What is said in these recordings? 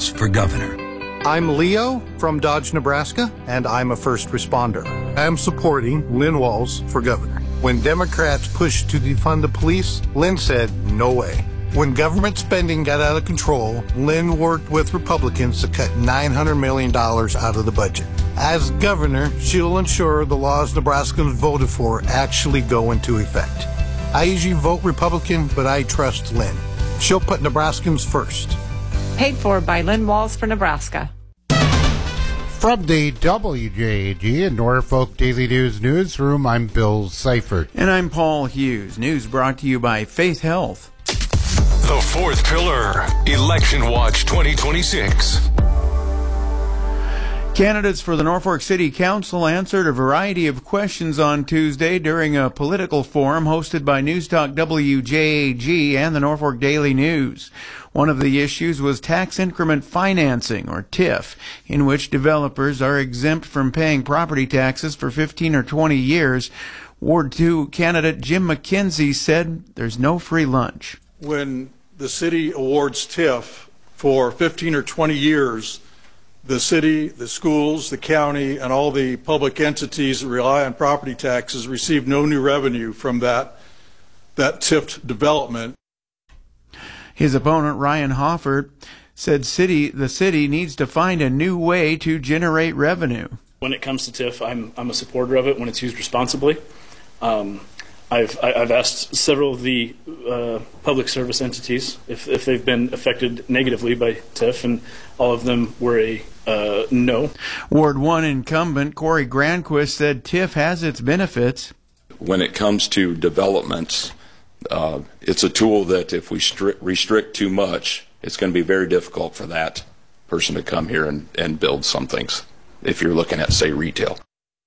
Walz for governor. I'm Leo from Dodge, Nebraska, and I'm a first responder. I'm supporting Lynn Walz for governor. When Democrats pushed to defund the police, Lynn said, no way. When government spending got out of control, Lynn worked with Republicans to cut $900 million out of the budget. As governor, she'll ensure the laws Nebraskans voted for actually go into effect. I usually vote Republican, but I trust Lynn. She'll put Nebraskans first. Paid for by Lynn Walz for Nebraska. From the WJAG and Norfolk Daily News newsroom, I'm Bill Seifert. And I'm Paul Hughes. News brought to you by Faith Health. The Fourth Pillar, Election Watch 2026. Candidates for the Norfolk City Council answered a variety of questions on Tuesday during a political forum hosted by Newstalk WJAG and the Norfolk Daily News. One of the issues was tax increment financing, or TIF, in which developers are exempt from paying property taxes for 15 or 20 years. Ward 2 candidate Jim McKenzie said there's no free lunch. When the city awards TIF for 15 or 20 years, the city, the schools, the county, and all the public entities that rely on property taxes receive no new revenue from that TIF development. His opponent, Ryan Hoffert, said the city needs to find a new way to generate revenue. When it comes to TIF, I'm a supporter of it when it's used responsibly. I've asked several of the public service entities if they've been affected negatively by TIF, and all of them were a no. Ward 1 incumbent Corey Granquist said TIF has its benefits. When it comes to developments, it's a tool that if we restrict too much, it's going to be very difficult for that person to come here and build some things, if you're looking at, say, retail.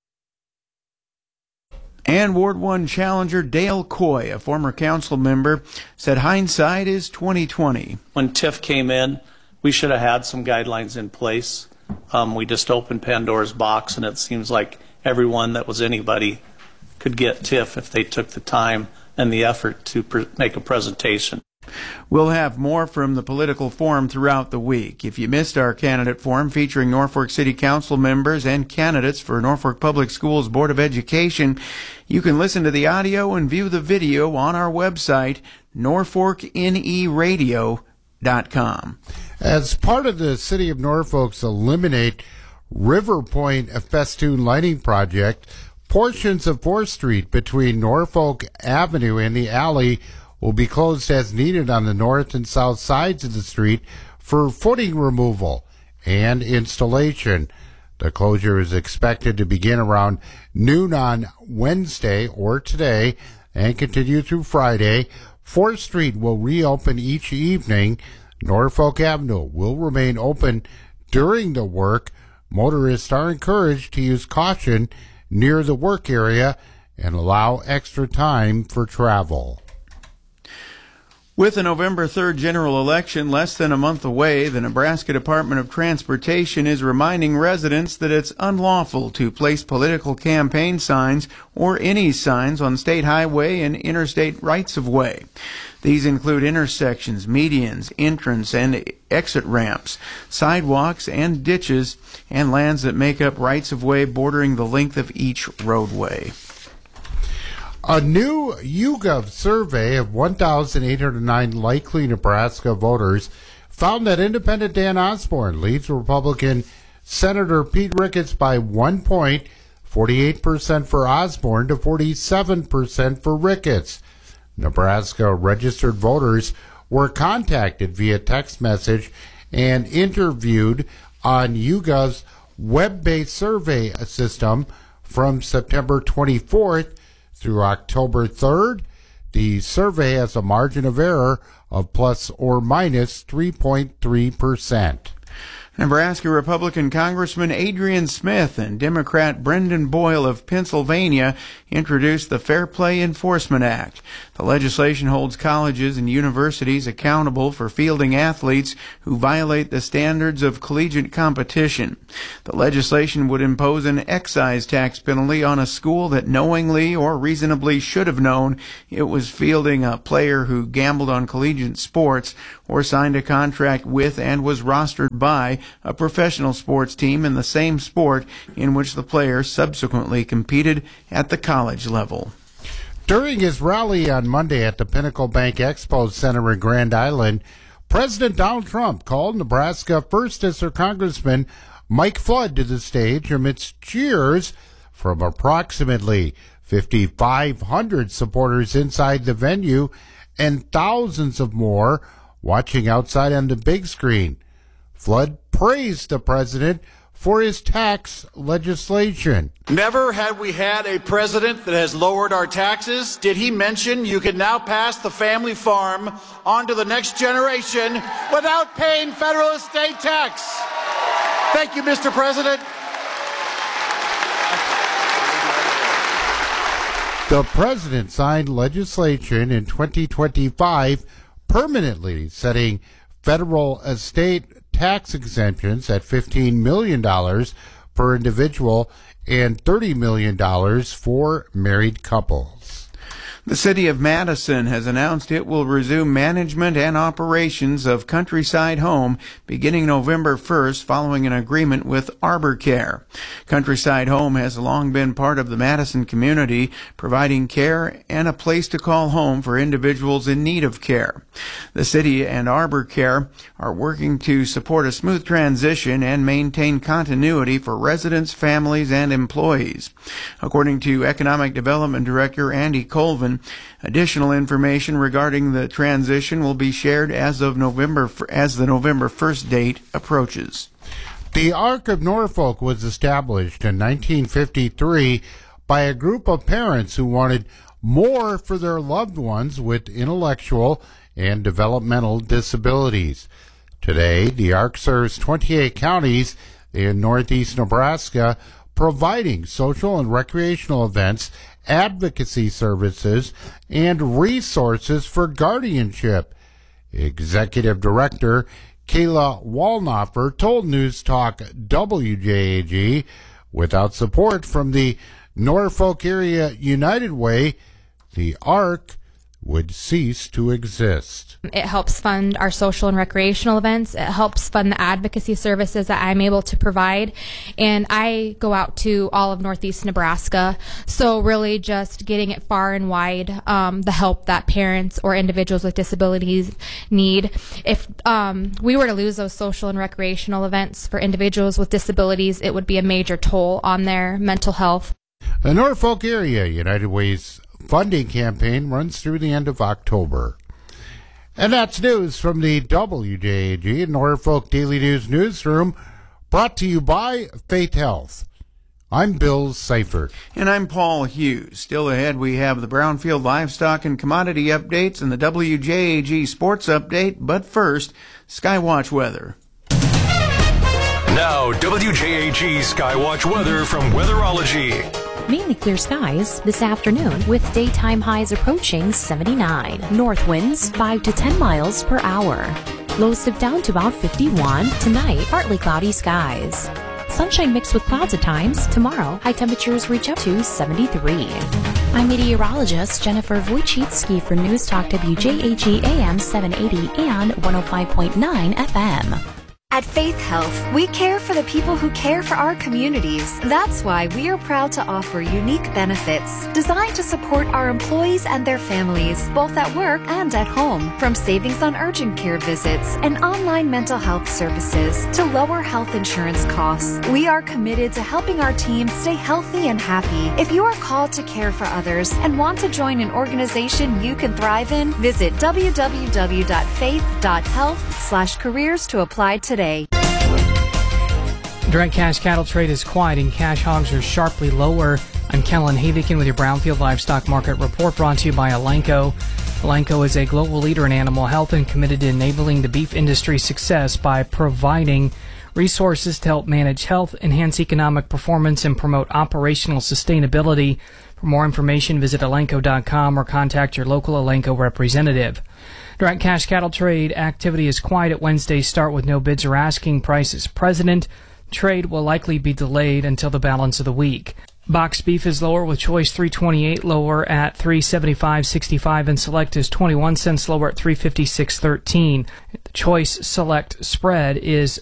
And Ward 1 challenger Dale Coy, a former council member, said hindsight is 20/20. When TIF came in, we should have had some guidelines in place. We just opened Pandora's box, and it seems like everyone that was anybody could get TIF if they took the time and the effort to make a presentation. We'll have more from the political forum throughout the week. If you missed our candidate forum featuring Norfolk City Council members and candidates for Norfolk Public Schools Board of Education, you can listen to the audio and view the video on our website, norfolkneradio.com. As part of the City of Norfolk's Eliminate River Point festoon lighting project, portions of 4th Street between Norfolk Avenue and the alley will be closed as needed on the north and south sides of the street for footing removal and installation. The closure is expected to begin around noon on Wednesday or today and continue through Friday. 4th Street will reopen each evening. Norfolk Avenue will remain open during the work. Motorists are encouraged to use caution near the work area and allow extra time for travel. With the November 3rd general election less than a month away, the Nebraska Department of Transportation is reminding residents that it's unlawful to place political campaign signs or any signs on state highway and interstate rights-of-way. These include intersections, medians, entrance and exit ramps, sidewalks and ditches, and lands that make up rights-of-way bordering the length of each roadway. A new YouGov survey of 1,809 likely Nebraska voters found that independent Dan Osborne leads Republican Senator Pete Ricketts by 1 point, 48% for Osborne to 47% for Ricketts. Nebraska registered voters were contacted via text message and interviewed on YouGov's web-based survey system from September 24th through October 3rd. The survey has a margin of error of plus or minus 3.3%. Nebraska Republican Congressman Adrian Smith and Democrat Brendan Boyle of Pennsylvania introduced the Fair Play Enforcement Act. The legislation holds colleges and universities accountable for fielding athletes who violate the standards of collegiate competition. The legislation would impose an excise tax penalty on a school that knowingly or reasonably should have known it was fielding a player who gambled on collegiate sports or signed a contract with and was rostered by a professional sports team in the same sport in which the player subsequently competed at the college level. During his rally on Monday at the Pinnacle Bank Expo Center in Grand Island, President Donald Trump called Nebraska First District Congressman Mike Flood to the stage amidst cheers from approximately 5,500 supporters inside the venue and thousands of more watching outside on the big screen. Flood praised the president for his tax legislation. Never have we had a president that has lowered our taxes. Did he mention you can now pass the family farm on to the next generation without paying federal estate tax? Thank you, Mr. President. The president signed legislation in 2025 permanently setting federal estate tax exemptions at $15 million per individual and $30 million for married couples. The city of Madison has announced it will resume management and operations of Countryside Home beginning November 1st following an agreement with Arbor Care. Countryside Home has long been part of the Madison community, providing care and a place to call home for individuals in need of care. The city and Arbor Care are working to support a smooth transition and maintain continuity for residents, families, and employees. According to Economic Development Director Andy Colvin, additional information regarding the transition will be shared as the November 1st date approaches. The Ark of Norfolk was established in 1953 by a group of parents who wanted more for their loved ones with intellectual and developmental disabilities. Today, the Ark serves 28 counties in northeast Nebraska, providing social and recreational events, advocacy services, and resources for guardianship. Executive Director Kayla Walnoffer told News Talk WJAG, without support from the Norfolk Area United Way, the Ark would cease to exist. It helps fund our social and recreational events. It helps fund the advocacy services that I'm able to provide. And I go out to all of northeast Nebraska. So really just getting it far and wide, the help that parents or individuals with disabilities need. If we were to lose those social and recreational events for individuals with disabilities, it would be a major toll on their mental health. The Norfolk Area United Way's funding campaign runs through the end of October. And that's news from the WJAG Norfolk Daily News Newsroom, brought to you by Faith Health. I'm Bill Seifert. And I'm Paul Hughes. Still ahead, we have the Brownfield Livestock and Commodity Updates and the WJAG Sports Update. But first, Skywatch weather. Now, WJAG Skywatch weather from Weatherology. Mainly clear skies this afternoon with daytime highs approaching 79. North winds 5 to 10 miles per hour. Lows dip down to about 51. Tonight, partly cloudy skies. Sunshine mixed with clouds at times. Tomorrow, high temperatures reach up to 73. I'm meteorologist Jennifer Wojcicki for News Talk WJAG AM 780 and 105.9 FM. At Faith Health, we care for the people who care for our communities. That's why we are proud to offer unique benefits designed to support our employees and their families, both at work and at home. From savings on urgent care visits and online mental health services to lower health insurance costs, we are committed to helping our team stay healthy and happy. If you are called to care for others and want to join an organization you can thrive in, visit www.faith.health/careers to apply today. Direct cash cattle trade is quiet and cash hogs are sharply lower. I'm Kellen Havikin with your Brownfield Livestock Market Report, brought to you by Elanco. Elanco is a global leader in animal health and committed to enabling the beef industry's success by providing resources to help manage health, enhance economic performance, and promote operational sustainability. For more information, visit Elanco.com or contact your local Elanco representative. Direct cash cattle trade activity is quiet at Wednesday's start with no bids or asking prices present. Trade will likely be delayed until the balance of the week. Boxed beef is lower with choice $3.28 lower at $3.75.65 and select is 21 cents lower at $3.56.13. The choice select spread is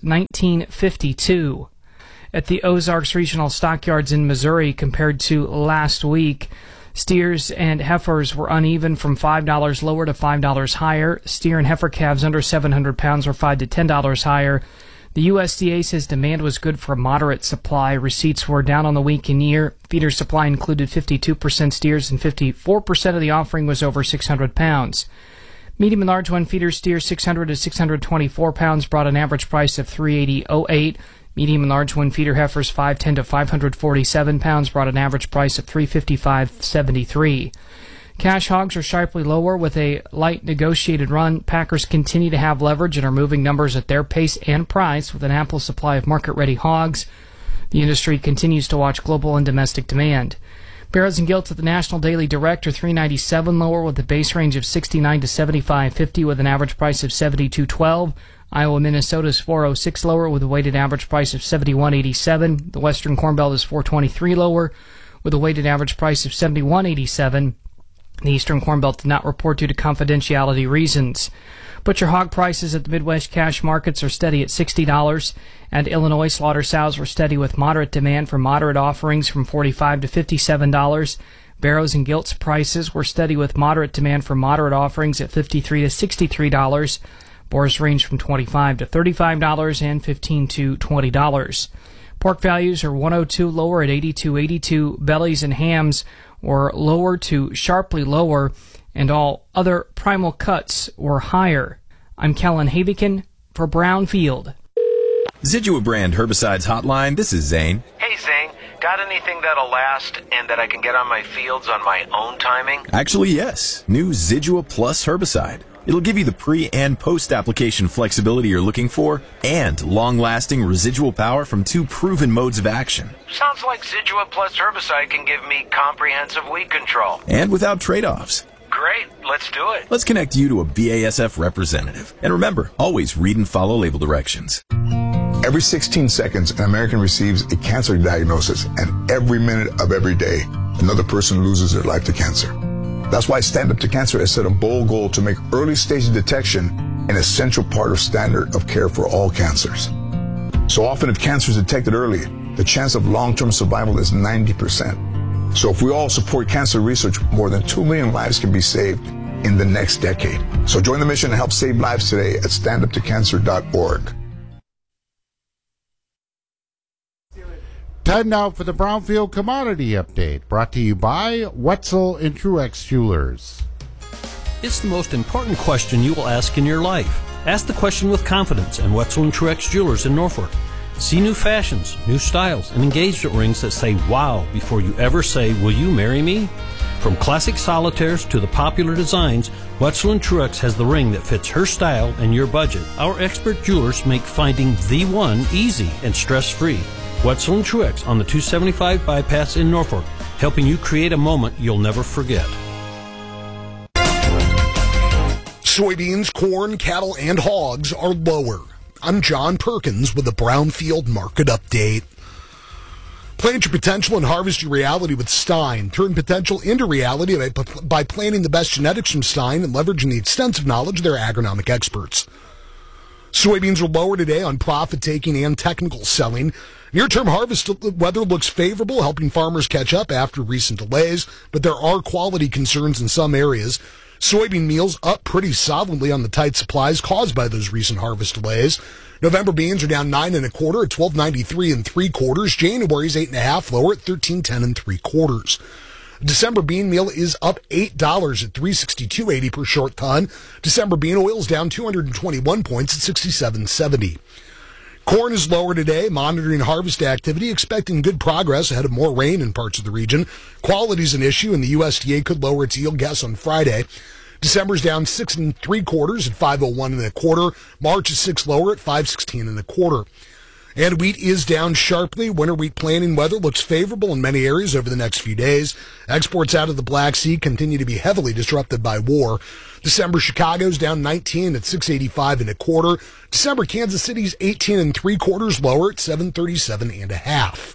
$19.52. At the Ozarks Regional Stockyards in Missouri compared to last week, steers and heifers were uneven from $5 lower to $5 higher. Steer and heifer calves under 700 pounds were $5 to $10 higher. The USDA says demand was good for a moderate supply. Receipts were down on the week and year. Feeder supply included 52% steers and 54% of the offering was over 600 pounds. Medium and large one feeder steers 600 to 624 pounds brought an average price of $380.08. Medium and large one feeder heifers 510 to 547 pounds brought an average price of $355.73. Cash hogs are sharply lower with a light negotiated run. Packers continue to have leverage and are moving numbers at their pace and price with an ample supply of market-ready hogs. The industry continues to watch global and domestic demand. Barrows and Gilts at the National Daily Direct are $397 lower with a base range of $69 to $75.50 with an average price of $72.12. Iowa, Minnesota is $406 lower with a weighted average price of $71.87. The Western Corn Belt is $423 lower with a weighted average price of $71.87. The Eastern Corn Belt did not report due to confidentiality reasons. Butcher hog prices at the Midwest cash markets are steady at $60, and Illinois slaughter sows were steady with moderate demand for moderate offerings from $45 to $57. Barrows and Gilts prices were steady with moderate demand for moderate offerings at $53 to $63. Boars range from $25 to $35 and $15 to $20. Pork values are $102 lower at $82.82. Bellies and hams were lower to sharply lower, and all other primal cuts were higher. I'm Kellen Havikin for Brownfield. Zidua brand herbicides hotline. This is Zane. Hey Zane, got anything that'll last and that I can get on my fields on my own timing? Actually, yes. New Zidua Plus herbicide. It'll give you the pre- and post-application flexibility you're looking for and long-lasting residual power from two proven modes of action. Sounds like Zidua Plus herbicide can give me comprehensive weed control. And without trade-offs. Great, let's do it. Let's connect you to a BASF representative. And remember, always read and follow label directions. Every 16 seconds, an American receives a cancer diagnosis, and every minute of every day, another person loses their life to cancer. That's why Stand Up to Cancer has set a bold goal to make early stage detection an essential part of standard of care for all cancers. So often if cancer is detected early, the chance of long-term survival is 90%. So if we all support cancer research, more than 2 million lives can be saved in the next decade. So join the mission and help save lives today at standuptocancer.org. Time now for the Brownfield Commodity Update, brought to you by Wetzel and Truex Jewelers. It's the most important question you will ask in your life. Ask the question with confidence at Wetzel and Truex Jewelers in Norfolk. See new fashions, new styles, and engagement rings that say wow before you ever say, will you marry me? From classic solitaires to the popular designs, Wetzel and Truex has the ring that fits her style and your budget. Our expert jewelers make finding the one easy and stress-free. Wetzel and Truex on the 275 bypass in Norfolk, helping you create a moment you'll never forget. Soybeans, corn, cattle, and hogs are lower. I'm John Perkins with the Brownfield Market Update. Plant your potential and harvest your reality with Stein. Turn potential into reality by planting the best genetics from Stein and leveraging the extensive knowledge of their agronomic experts. Soybeans are lower today on profit-taking and technical selling. Near-term harvest weather looks favorable, helping farmers catch up after recent delays, but there are quality concerns in some areas. Soybean meal's up pretty solidly on the tight supplies caused by those recent harvest delays. November beans are down 9 1/4 at $12.93 3/4. January's 8 1/2 lower at $13.10 3/4. December bean meal is up $8 at $362.80 per short ton. December bean oil is down 221 points at $67.70. Corn is lower today, monitoring harvest activity, expecting good progress ahead of more rain in parts of the region. Quality is an issue, and the USDA could lower its yield guess on Friday. December's down 6 3/4 at $501 1/4. March is 6 lower at $516 1/4. And wheat is down sharply. Winter wheat planting weather looks favorable in many areas over the next few days. Exports out of the Black Sea continue to be heavily disrupted by war. December Chicago's down 19 at 685.25. December Kansas City's 18 3/4 lower at 737.5.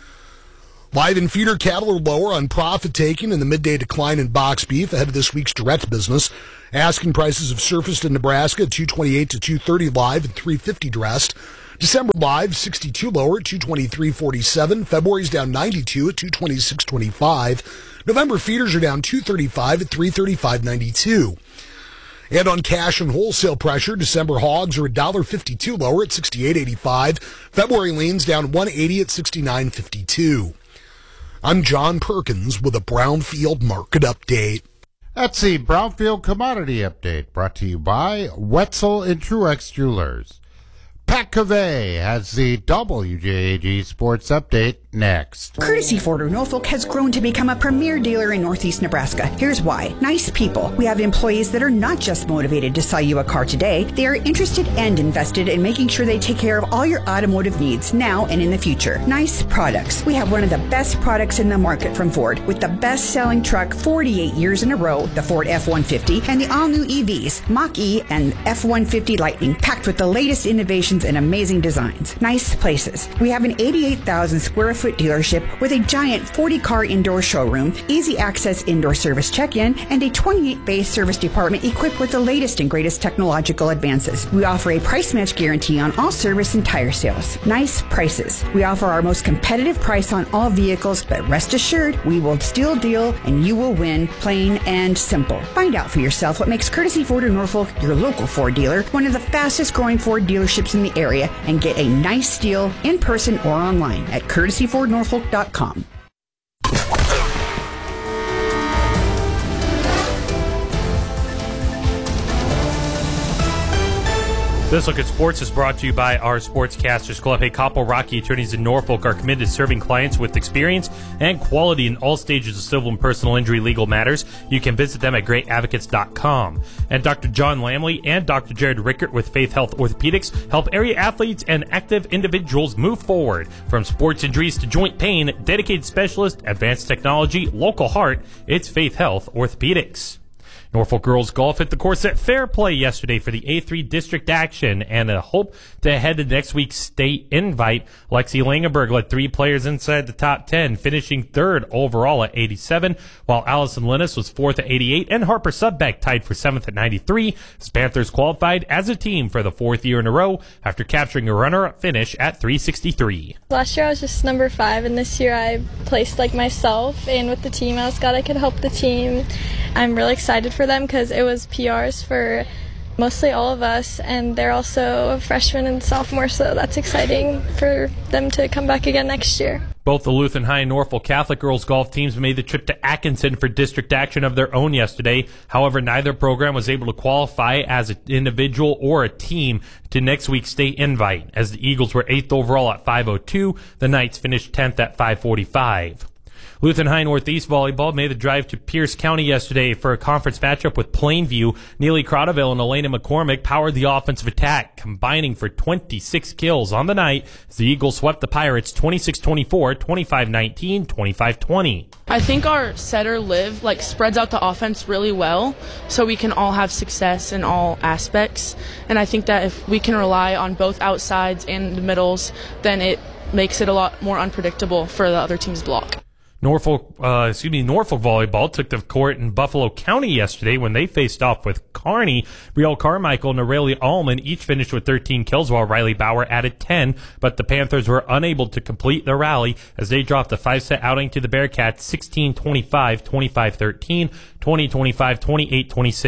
Live and feeder cattle are lower on profit taking in the midday decline in box beef ahead of this week's direct business. Asking prices have surfaced in Nebraska at 228 to 230 live and 350 dressed. December live 62 lower at 223.47. February's down 92 at 226.25. November feeders are down 235 at 335.92. And on cash and wholesale pressure, December hogs are $1.52 lower at 68.85. February leans down 180 at 69.52. I'm John Perkins with a Brownfield Market Update. That's the Brownfield Commodity Update, brought to you by Wetzel and Truex Jewelers. Pat Cavey has the WJAG Sports Update next. Courtesy Ford of Norfolk has grown to become a premier dealer in Northeast Nebraska. Here's why. Nice people. We have employees that are not just motivated to sell you a car today. They are interested and invested in making sure they take care of all your automotive needs now and in the future. Nice products. We have one of the best products in the market from Ford, with the best-selling truck 48 years in a row, the Ford F-150, and the all-new EVs, Mach-E and F-150 Lightning, packed with the latest innovations and amazing designs. Nice places. We have an 88,000 square foot dealership with a giant 40-car indoor showroom, easy access indoor service check-in, and a 28-bay service department equipped with the latest and greatest technological advances. We offer a price match guarantee on all service and tire sales. Nice prices. We offer our most competitive price on all vehicles, but rest assured, we will still deal and you will win, plain and simple. Find out for yourself what makes Courtesy Ford of Norfolk your local Ford dealer, one of the fastest growing Ford dealerships in the area, and get a nice deal in person or online at courtesyfordnorfolk.com. This Look at Sports is brought to you by our Sportscasters Club. Hey, Copple Rocky attorneys in Norfolk are committed to serving clients with experience and quality in all stages of civil and personal injury legal matters. You can visit them at greatadvocates.com. And Dr. John Lamley and Dr. Jared Rickert with Faith Health Orthopedics help area athletes and active individuals move forward. From sports injuries to joint pain, dedicated specialist, advanced technology, local heart, it's Faith Health Orthopedics. Norfolk girls golf hit the course at Fair Play yesterday for the A3 district action and a hope to head to next week's state invite. Lexi Langenberg led 3 players inside the top 10, finishing 3rd overall at 87, while Allison Linus was 4th at 88, and Harper Sudbeck tied for 7th at 93. The Panthers qualified as a team for the 4th year in a row after capturing a runner-up finish at 363. Last year I was just number 5, and this year I placed like myself, and with the team I was glad I could help the team. I'm really excited for them because it was PRs for mostly all of us, and they're also freshmen and sophomores, so that's exciting for them to come back again next year. Both the Lutheran High and Norfolk Catholic girls golf teams made the trip to Atkinson for district action of their own yesterday. However, neither program was able to qualify as an individual or a team to next week's state invite. As the Eagles were 8th overall at 502, the Knights finished 10th at 545. Lutheran High Northeast Volleyball made the drive to Pierce County yesterday for a conference matchup with Plainview. Neely Crotterville and Elena McCormick powered the offensive attack, combining for 26 kills on the night as the Eagles swept the Pirates 26-24, 25-19, 25-20. I think our setter Liv spreads out the offense really well so we can all have success in all aspects. And I think that if we can rely on both outsides and the middles, then it makes it a lot more unpredictable for the other team's block. Norfolk Volleyball took the court in Buffalo County yesterday when they faced off with Kearney. Brielle Carmichael and Aurelia Allman each finished with 13 kills, while Riley Bauer added 10, but the Panthers were unable to complete the rally as they dropped a 5-set outing to the Bearcats 16-25, 25-13, 20-25, 28-26,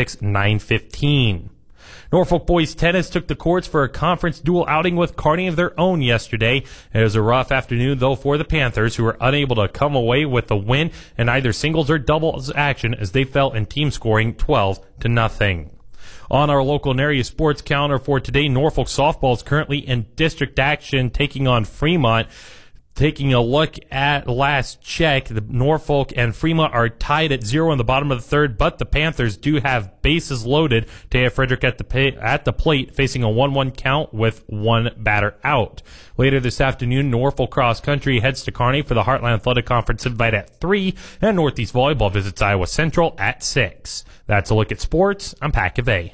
9-15. Norfolk boys tennis took the courts for a conference dual outing with Kearney of their own yesterday. It was a rough afternoon, though, for the Panthers, who were unable to come away with a win in either singles or doubles action as they fell in team scoring 12-0. On our local and area sports calendar for today, Norfolk softball is currently in district action, taking on Fremont. Taking a look at last check, the Norfolk and Fremont are tied at 0 in the bottom of the third, but the Panthers do have bases loaded. Taya Frederick at the plate, facing a 1-1 count with one batter out. Later this afternoon, Norfolk Cross Country heads to Kearney for the Heartland Athletic Conference invite at 3, and Northeast Volleyball visits Iowa Central at 6. That's a look at sports. I'm Pat Cavay.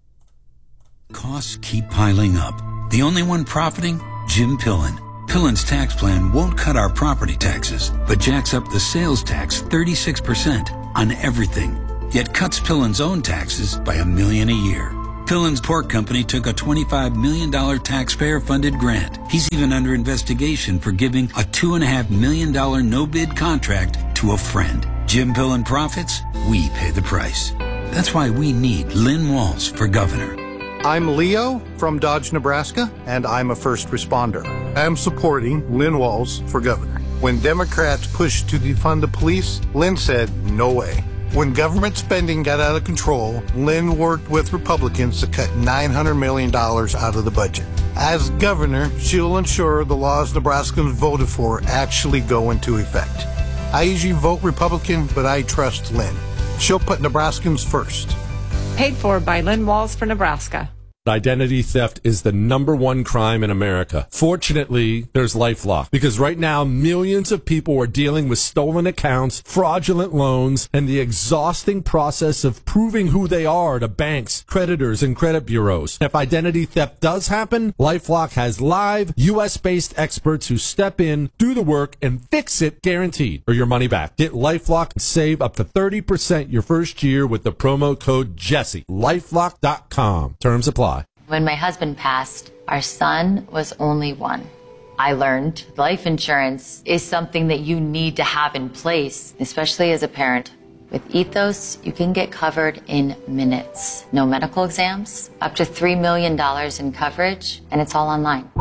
Costs keep piling up. The only one profiting? Jim Pillen. Pillen's tax plan won't cut our property taxes, but jacks up the sales tax 36% on everything, yet cuts Pillen's own taxes by $1 million a year. Pillen's Pork Company took a $25 million taxpayer-funded grant. He's even under investigation for giving a $2.5 million no-bid contract to a friend. Jim Pillen profits, we pay the price. That's why we need Lynn Walls for governor. I'm Leo from Dodge, Nebraska, and I'm a first responder. I'm supporting Lynn Walls for governor. When Democrats pushed to defund the police, Lynn said, no way. When government spending got out of control, Lynn worked with Republicans to cut $900 million out of the budget. As governor, she'll ensure the laws Nebraskans voted for actually go into effect. I usually vote Republican, but I trust Lynn. She'll put Nebraskans first. Paid for by Lynn Walls for Nebraska. Identity theft is the #1 crime in America. Fortunately, there's LifeLock, because right now millions of people are dealing with stolen accounts, fraudulent loans, and the exhausting process of proving who they are to banks, creditors, and credit bureaus. If identity theft does happen, LifeLock has live, U.S.-based experts who step in, do the work, and fix it guaranteed, or your money back. Get LifeLock and save up to 30% your first year with the promo code Jesse. LifeLock.com. Terms apply. When my husband passed, our son was only 1. I learned life insurance is something that you need to have in place, especially as a parent. With Ethos, you can get covered in minutes. No medical exams, up to $3 million in coverage, and it's all online.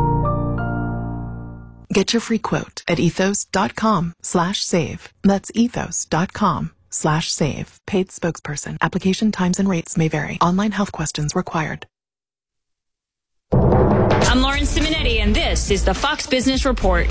Get your free quote at ethos.com/save. That's ethos.com/save. Paid spokesperson. Application times and rates may vary. Online health questions required. I'm Lauren Simonetti, and this is the Fox Business Report.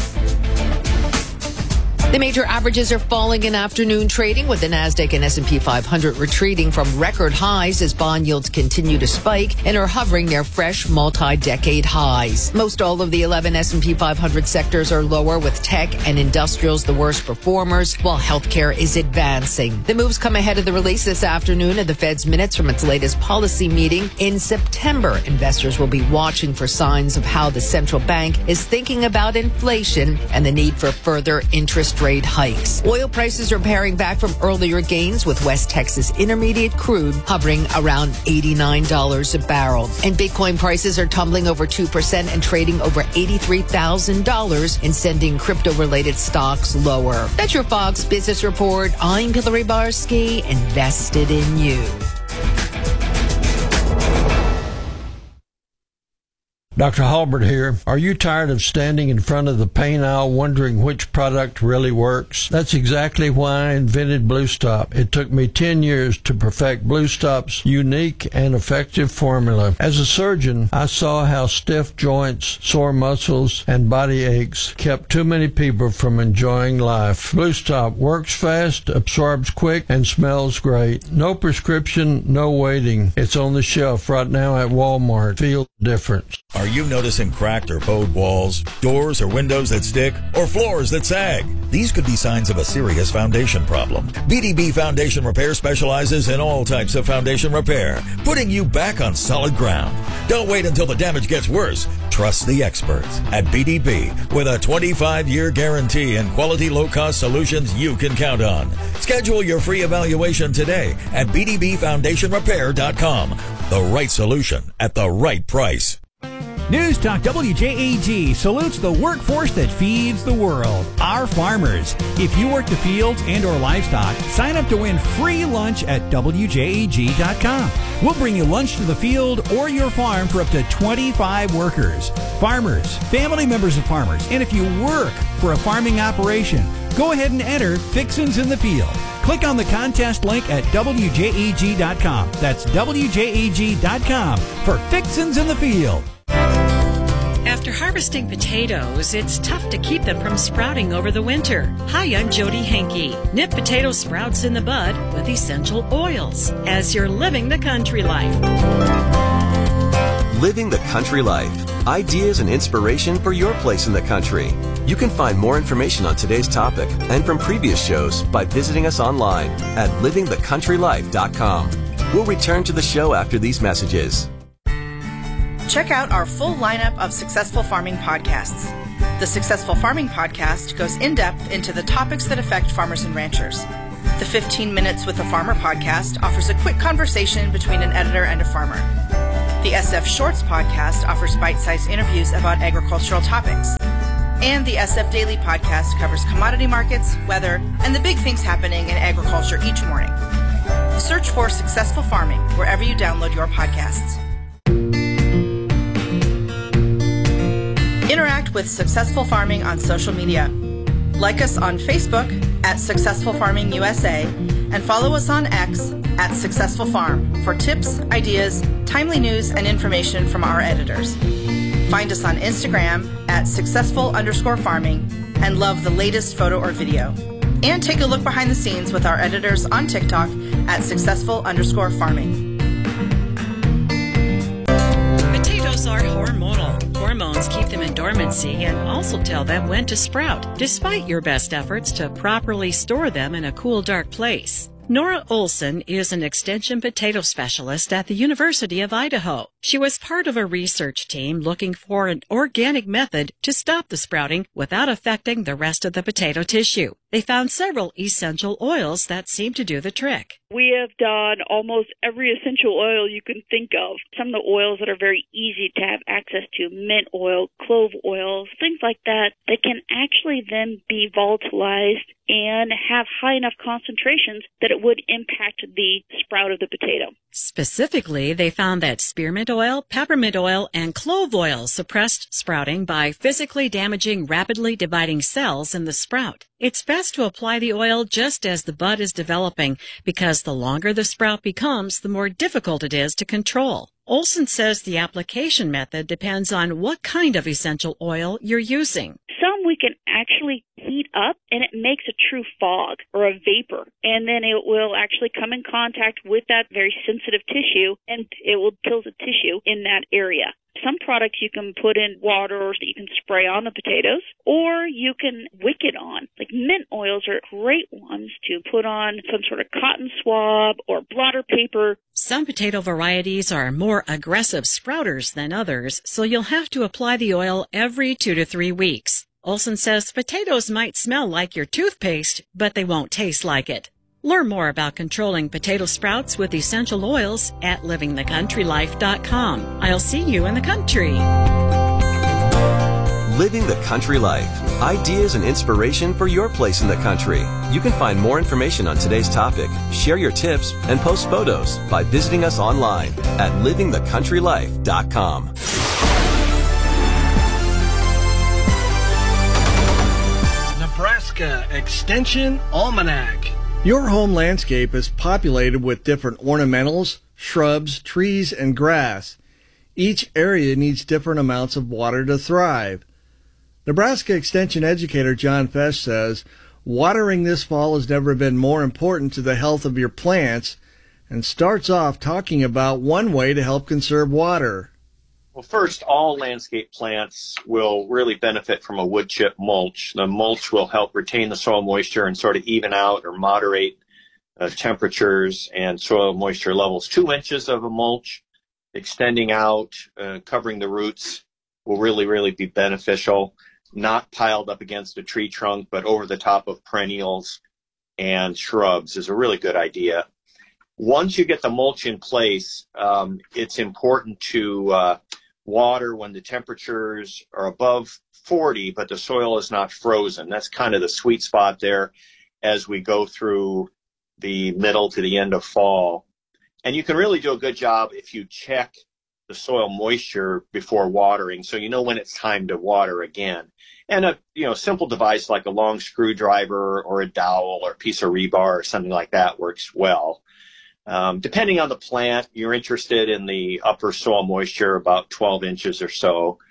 The major averages are falling in afternoon trading, with the Nasdaq and S&P 500 retreating from record highs as bond yields continue to spike and are hovering near fresh multi-decade highs. Most all of the 11 S&P 500 sectors are lower, with tech and industrials the worst performers, while healthcare is advancing. The moves come ahead of the release this afternoon of the Fed's minutes from its latest policy meeting in September. Investors will be watching for signs of how the central bank is thinking about inflation and the need for further interest rate hikes. Oil prices are paring back from earlier gains, with West Texas Intermediate crude hovering around $89 a barrel. And Bitcoin prices are tumbling over 2% and trading over $83,000 and sending crypto-related stocks lower. That's your Fox Business Report. I'm Hillary Barsky, invested in you. Dr. Halbert here. Are you tired of standing in front of the paint aisle wondering which product really works? That's exactly why I invented Blue Stop. It took me 10 years to perfect Blue Stop's unique and effective formula. As a surgeon, I saw how stiff joints, sore muscles, and body aches kept too many people from enjoying life. Blue Stop works fast, absorbs quick, and smells great. No prescription, no waiting. It's on the shelf right now at Walmart. Feel the difference. Are you noticing cracked or bowed walls, doors or windows that stick, or floors that sag? These could be signs of a serious foundation problem. BDB Foundation Repair specializes in all types of foundation repair, putting you back on solid ground. Don't wait until the damage gets worse. Trust the experts at BDB with a 25-year guarantee and quality low-cost solutions you can count on. Schedule your free evaluation today at bdbfoundationrepair.com. The right solution at the right price. News Talk WJAG salutes the workforce that feeds the world, our farmers. If you work the fields and or livestock, sign up to win free lunch at WJAG.com. We'll bring you lunch to the field or your farm for up to 25 workers. Farmers, family members of farmers, and if you work for a farming operation, go ahead and enter Fixins in the Field. Click on the contest link at WJAG.com. That's WJAG.com for Fixins in the Field. After harvesting potatoes, it's tough to keep them from sprouting over the winter. Hi, I'm Jody Henke. Nip potato sprouts in the bud with essential oils as you're living the country life. Living the country life. Ideas and inspiration for your place in the country. You can find more information on today's topic and from previous shows by visiting us online at livingthecountrylife.com. We'll return to the show after these messages. Check out our full lineup of Successful Farming podcasts. The Successful Farming podcast goes in-depth into the topics that affect farmers and ranchers. The 15 Minutes with a Farmer podcast offers a quick conversation between an editor and a farmer. The SF Shorts podcast offers bite-sized interviews about agricultural topics. And the SF Daily podcast covers commodity markets, weather, and the big things happening in agriculture each morning. Search for Successful Farming wherever you download your podcasts. Interact with Successful Farming on social media. Like us on Facebook at Successful Farming USA and follow us on X at Successful Farm for tips, ideas, timely news, and information from our editors. Find us on Instagram at successful_farming and love the latest photo or video. And take a look behind the scenes with our editors on TikTok at successful_farming. Potatoes are hormonal. Hormones keep them in dormancy and also tell them when to sprout, despite your best efforts to properly store them in a cool, dark place. Nora Olson is an extension potato specialist at the University of Idaho. She was part of a research team looking for an organic method to stop the sprouting without affecting the rest of the potato tissue. They found several essential oils that seem to do the trick. We have done almost every essential oil you can think of. Some of the oils that are very easy to have access to, mint oil, clove oils, things like that, that can actually then be volatilized and have high enough concentrations that it would impact the sprout of the potato. Specifically, they found that spearmint oil, peppermint oil, and clove oil suppressed sprouting by physically damaging rapidly dividing cells in the sprout. It's best to apply the oil just as the bud is developing because the longer the sprout becomes, the more difficult it is to control. Olson says the application method depends on what kind of essential oil you're using. Some we can actually heat up and it makes a true fog or a vapor, and then it will actually come in contact with that very sensitive tissue and it will kill the tissue in that area. Some products you can put in water or that you can spray on the potatoes, or you can wick it on. Like mint oils are great ones to put on some sort of cotton swab or blotter paper. Some potato varieties are more aggressive sprouters than others, so you'll have to apply the oil every 2 to 3 weeks. Olson says potatoes might smell like your toothpaste, but they won't taste like it. Learn more about controlling potato sprouts with essential oils at livingthecountrylife.com. I'll see you in the country. Living the country life. Ideas and inspiration for your place in the country. You can find more information on today's topic, share your tips, and post photos by visiting us online at livingthecountrylife.com. Nebraska Extension Almanac. Your home landscape is populated with different ornamentals, shrubs, trees, and grass. Each area needs different amounts of water to thrive. Nebraska Extension educator John Fesch says, watering this fall has never been more important to the health of your plants, and starts off talking about one way to help conserve water. Well, first, all landscape plants will really benefit from a wood chip mulch. The mulch will help retain the soil moisture and sort of even out or moderate temperatures and soil moisture levels. 2 inches of a mulch extending out, covering the roots will really be beneficial. Not piled up against a tree trunk, but over the top of perennials and shrubs is a really good idea. Once you get the mulch in place, it's important to water when the temperatures are above 40, but the soil is not frozen. That's kind of the sweet spot there as we go through the middle to the end of fall. And you can really do a good job if you check the soil moisture before watering, so you know when it's time to water again. And a simple device like a long screwdriver or a dowel or a piece of rebar or something like that works well. Depending on the plant, you're interested in the upper soil moisture, about 12 inches or so.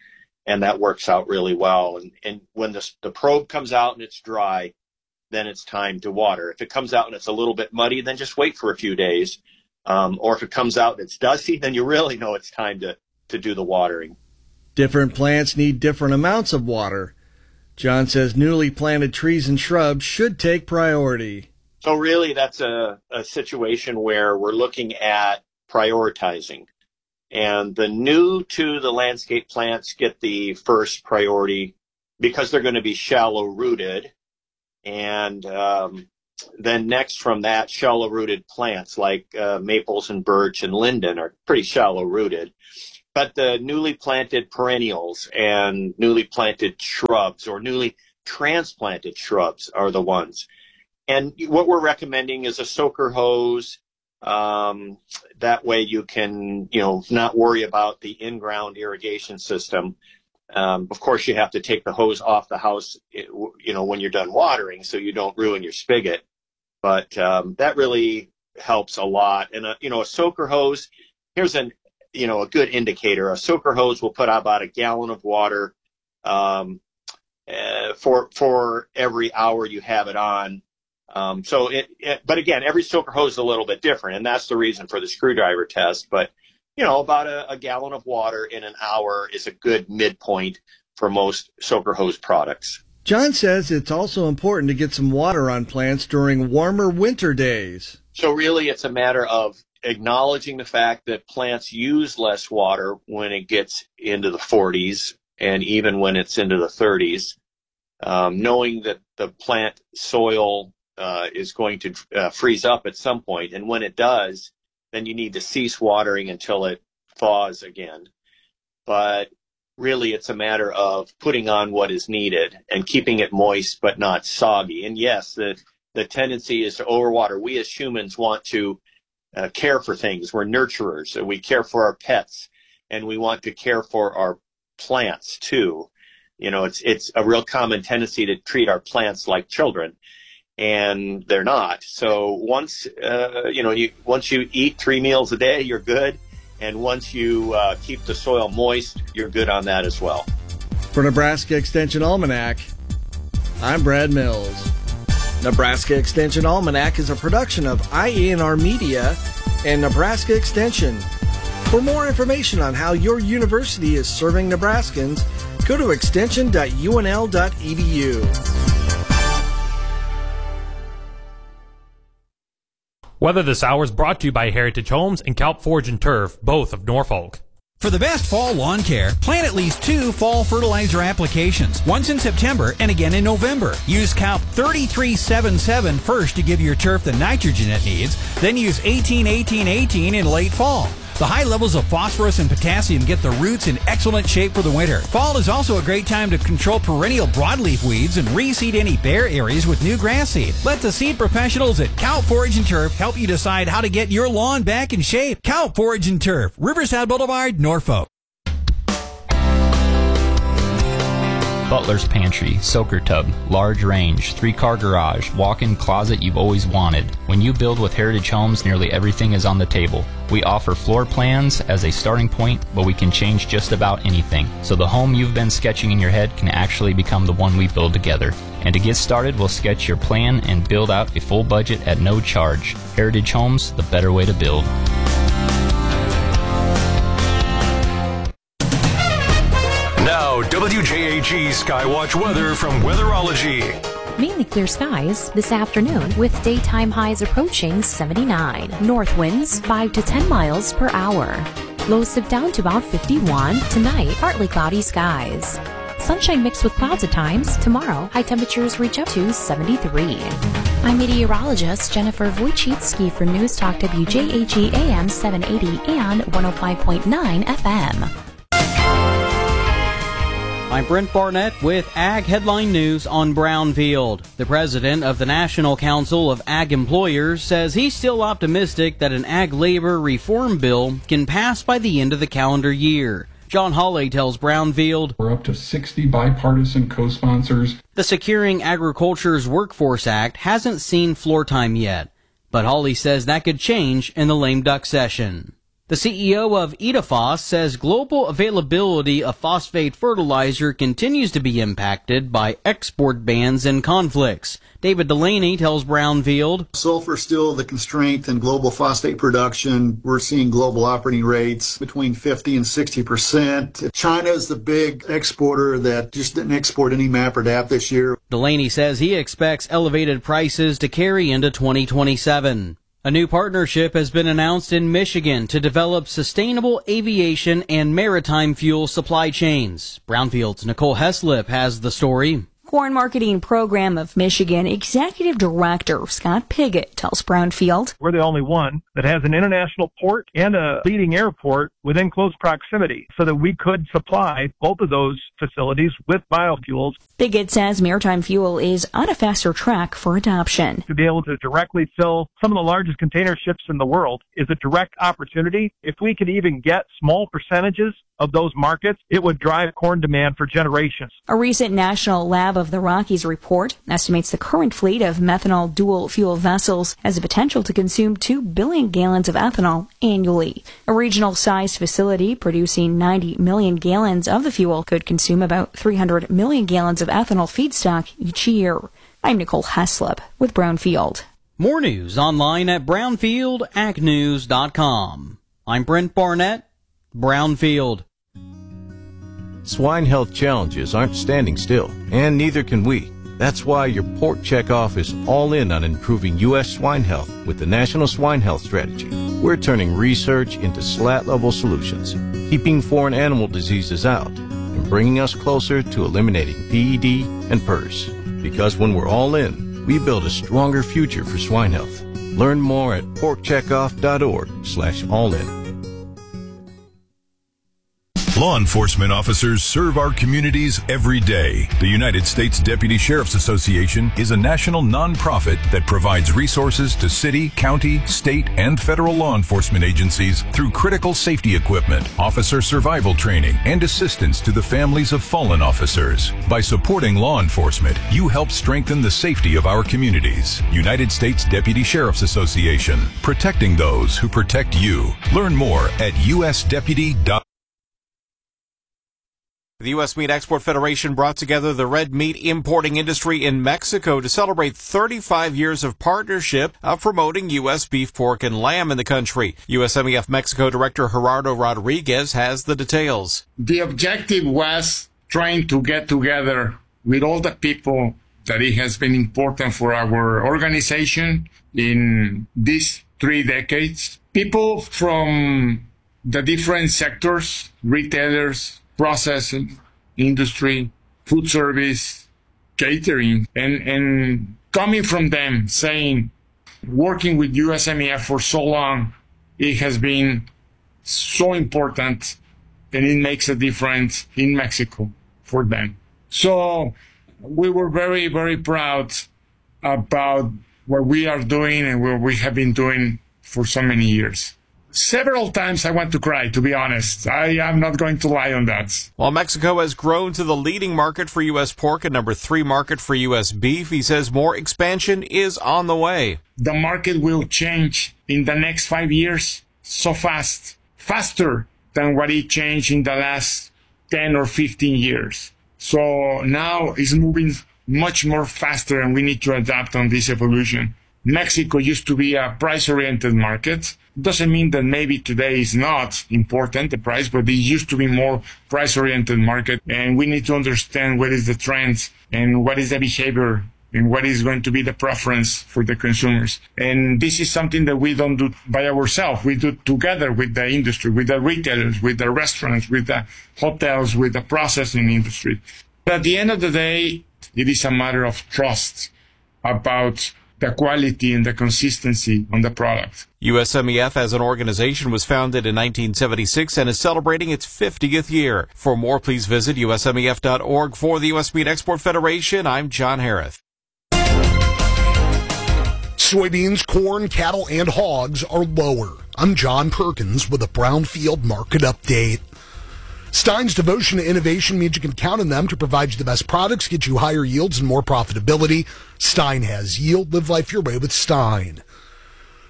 and that works out really well. And when the probe comes out and it's dry, then it's time to water. If it comes out and it's a little bit muddy, then just wait for a few days. Or if it comes out and it's dusty, then you really know it's time to do the watering. Different plants need different amounts of water. John says newly planted trees and shrubs should take priority. So really that's a situation where we're looking at prioritizing. And the new to the landscape plants get the first priority because they're going to be shallow rooted. And then next from that, shallow rooted plants like maples and birch and linden are pretty shallow rooted. But the newly planted perennials and newly planted shrubs or newly transplanted shrubs are the ones. And what we're recommending is a soaker hose. That way you can, not worry about the in-ground irrigation system. Of course, you have to take the hose off the house, when you're done watering so you don't ruin your spigot. But that really helps a lot. And, a soaker hose, here's a good indicator. A soaker hose will put out about a gallon of water for every hour you have it on. But again, every soaker hose is a little bit different, and that's the reason for the screwdriver test. But, about a gallon of water in an hour is a good midpoint for most soaker hose products. John says it's also important to get some water on plants during warmer winter days. So really, it's a matter of acknowledging the fact that plants use less water when it gets into the 40s and even when it's into the 30s, knowing that the plant soil is going to freeze up at some point. And when it does, then you need to cease watering until it thaws again. But really, it's a matter of putting on what is needed and keeping it moist but not soggy. And yes, the tendency is to overwater. We as humans want to care for things. We're nurturers. We care for our pets, and we want to care for our plants too. It's a real common tendency to treat our plants like children, and they're not. So once you eat 3 meals a day, you're good. And once you keep the soil moist, you're good on that as well. For Nebraska Extension Almanac, I'm Brad Mills. Nebraska Extension Almanac is a production of IANR Media and Nebraska Extension. For more information on how your university is serving Nebraskans, go to extension.unl.edu. Weather this hour is brought to you by Heritage Homes and Calp Forge and Turf, both of Norfolk. For the best fall lawn care, plant at least 2 fall fertilizer applications, once in September and again in November. Use Calp 3377 first to give your turf the nitrogen it needs, then use 18-18-18 in late fall. The high levels of phosphorus and potassium get the roots in excellent shape for the winter. Fall is also a great time to control perennial broadleaf weeds and reseed any bare areas with new grass seed. Let the seed professionals at Calp Forage and Turf help you decide how to get your lawn back in shape. Calp Forage and Turf, Riverside Boulevard, Norfolk. Butler's Pantry, soaker tub, large range, 3-car garage, walk-in closet you've always wanted. When you build with Heritage Homes, nearly everything is on the table. We offer floor plans as a starting point, but we can change just about anything. So the home you've been sketching in your head can actually become the one we build together. And to get started, we'll sketch your plan and build out a full budget at no charge. Heritage Homes, the better way to build. Now, WJAG Skywatch weather from Weatherology. Mainly clear skies this afternoon with daytime highs approaching 79. North winds 5 to 10 miles per hour. Lows dip down to about 51. Tonight, partly cloudy skies. Sunshine mixed with clouds at times. Tomorrow, high temperatures reach up to 73. I'm meteorologist Jennifer Wojcicki for News Talk WJAG AM 780 and 105.9 FM. I'm Brent Barnett with Ag Headline News on Brownfield. The president of the National Council of Ag Employers says he's still optimistic that an ag labor reform bill can pass by the end of the calendar year. John Hawley tells Brownfield, we're up to 60 bipartisan co-sponsors. The Securing Agriculture's Workforce Act hasn't seen floor time yet, but Hawley says that could change in the lame duck session. The CEO of Itafos says global availability of phosphate fertilizer continues to be impacted by export bans and conflicts. David Delaney tells Brownfield. Sulfur is still the constraint in global phosphate production. We're seeing global operating rates between 50 and 60%. China is the big exporter that just didn't export any MAP or DAP this year. Delaney says he expects elevated prices to carry into 2027. A new partnership has been announced in Michigan to develop sustainable aviation and maritime fuel supply chains. Brownfield's Nicole Heslip has the story. Corn Marketing Program of Michigan Executive Director Scott Piggott tells Brownfield. We're the only one that has an international port and a leading airport within close proximity so that we could supply both of those facilities with biofuels. Piggott says maritime fuel is on a faster track for adoption. To be able to directly fill some of the largest container ships in the world is a direct opportunity. If we could even get small percentages of those markets, it would drive corn demand for generations. A recent National Lab of the Rockies report estimates the current fleet of methanol dual fuel vessels has the potential to consume 2 billion gallons of ethanol annually. A regional-sized facility producing 90 million gallons of the fuel could consume about 300 million gallons of ethanol feedstock each year. I'm Nicole Heslip with Brownfield. More news online at brownfieldagnews.com. I'm Brent Barnett, Brownfield. Swine health challenges aren't standing still, and neither can we. That's why your Pork Checkoff is all in on improving U.S. swine health with the National Swine Health Strategy. We're turning research into SLAT-level solutions, keeping foreign animal diseases out, and bringing us closer to eliminating PED and PRRS. Because when we're all in, we build a stronger future for swine health. Learn more at porkcheckoff.org/allin. Law enforcement officers serve our communities every day. The United States Deputy Sheriff's Association is a national nonprofit that provides resources to city, county, state, and federal law enforcement agencies through critical safety equipment, officer survival training, and assistance to the families of fallen officers. By supporting law enforcement, you help strengthen the safety of our communities. United States Deputy Sheriff's Association, protecting those who protect you. Learn more at usdeputy.com. The U.S. Meat Export Federation brought together the red meat importing industry in Mexico to celebrate 35 years of partnership of promoting U.S. beef, pork, and lamb in the country. USMEF Mexico Director Gerardo Rodriguez has the details. The objective was trying to get together with all the people that it has been important for our organization in these 3 decades. People from the different sectors, retailers, processing, industry, food service, catering, and coming from them saying, working with USMEF for so long, it has been so important and it makes a difference in Mexico for them. So we were very, very proud about what we are doing and what we have been doing for so many years. Several times I want to cry, to be honest. I am not going to lie on that. While Mexico has grown to the leading market for U.S. pork and number 3 market for U.S. beef, he says more expansion is on the way. The market will change in the next 5 years so fast, faster than what it changed in the last 10 or 15 years. So now it's moving much more faster and we need to adapt on this evolution. Mexico used to be a price-oriented market. Doesn't mean that maybe today is not important, the price, but it used to be more price-oriented market. And we need to understand what is the trends and what is the behavior and what is going to be the preference for the consumers. And this is something that we don't do by ourselves. We do together with the industry, with the retailers, with the restaurants, with the hotels, with the processing industry. But at the end of the day, it is a matter of trust about the quality and the consistency on the product. USMEF as an organization was founded in 1976 and is celebrating its 50th year. For more, please visit usmef.org. For the U.S. Meat Export Federation, I'm John Harris. Soybeans, corn, cattle, and hogs are lower. I'm John Perkins with a Brownfield Market Update. Stein's devotion to innovation means you can count on them to provide you the best products, get you higher yields and more profitability. Stein has yield. Live life your way with Stein.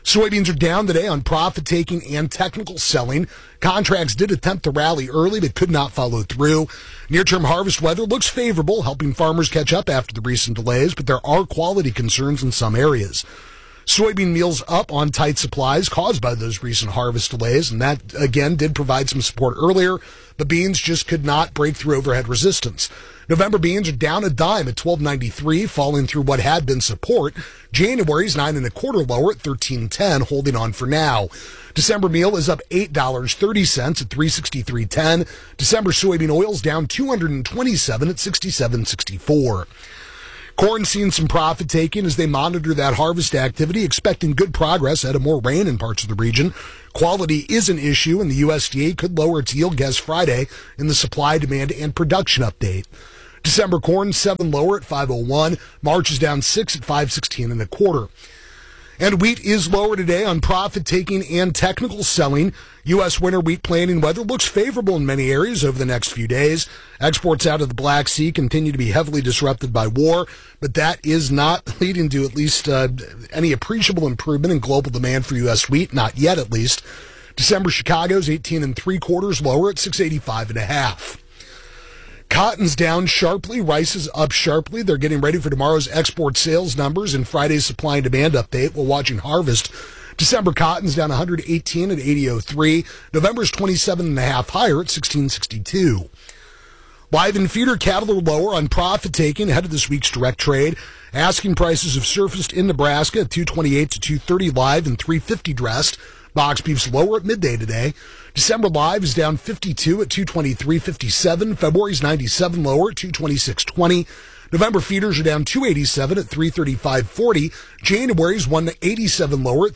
Soybeans are down today on profit-taking and technical selling. Contracts did attempt to rally early but could not follow through. Near-term harvest weather looks favorable, helping farmers catch up after the recent delays, but there are quality concerns in some areas. Soybean meal's up on tight supplies caused by those recent harvest delays, and that, again, did provide some support earlier. The beans just could not break through overhead resistance. November beans are down a dime at $12.93, falling through what had been support. January's 9 1/4 lower at $13.10, holding on for now. December meal is up $8.30 at $363.10. December soybean oil's down $227 at $67.64. Corn seeing some profit taking as they monitor that harvest activity, expecting good progress ahead of more rain in parts of the region. Quality is an issue, and the USDA could lower its yield guess Friday in the supply, demand, and production update. December corn 7 lower at 501. March is down 6 at 516 1/4. And wheat is lower today on profit-taking and technical selling. U.S. winter wheat planting weather looks favorable in many areas over the next few days. Exports out of the Black Sea continue to be heavily disrupted by war, but that is not leading to at least any appreciable improvement in global demand for U.S. wheat, not yet at least. December Chicago's 18 3/4 lower at 685 1/2. Cotton's down sharply. Rice is up sharply. They're getting ready for tomorrow's export sales numbers and Friday's supply and demand update while watching harvest. December cotton's down 118 at 80.03. November's 27.5 higher at 16.62. Live and feeder cattle are lower on profit taking ahead of this week's direct trade. Asking prices have surfaced in Nebraska at $228 to $230 live and $350 dressed. Box beef's lower at midday today. December live is down 52 at $223.57. February's 97 lower at $226.20. November feeders are down 287 at $335.40. January's 187 lower at